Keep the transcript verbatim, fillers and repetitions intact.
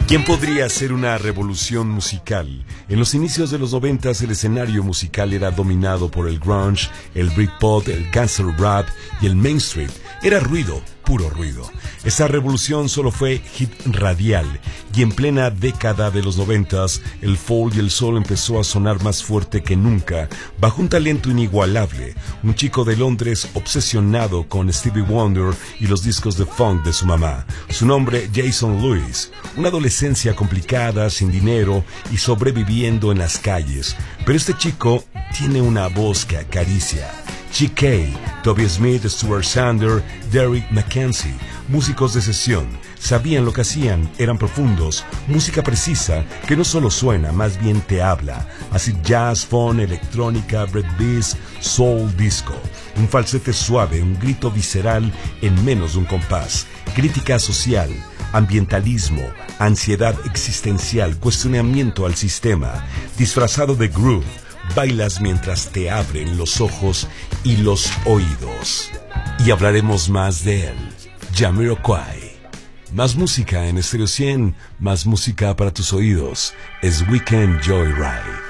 ¿Quién podría hacer una revolución musical? En los inicios de los noventas el escenario musical era dominado por el grunge, el Britpop, el cancel rap y el mainstream. Era ruido, puro ruido. Esa revolución solo fue hit radial y en plena década de los noventas el folk y el soul empezó a sonar más fuerte que nunca bajo un talento inigualable, un chico de Londres obsesionado con Stevie Wonder y los discos de funk de su mamá. Su nombre, Jason Lewis, una adolescencia complicada, sin dinero y sobreviviendo en las calles, pero este chico tiene una voz que acaricia. Chick Kay, Toby Smith, Stuart Sander, Derrick McKenzie, músicos de sesión, sabían lo que hacían, eran profundos, música precisa que no solo suena, más bien te habla, así jazz, funk, electrónica, breakbeat, soul, disco, un falsete suave, un grito visceral en menos de un compás, crítica social, ambientalismo, ansiedad existencial, cuestionamiento al sistema, disfrazado de groove. Bailas mientras te abren los ojos y los oídos. Y hablaremos más de él, Jamiroquai. Más música en Stereo cien, más música para tus oídos. Es Weekend Joyride.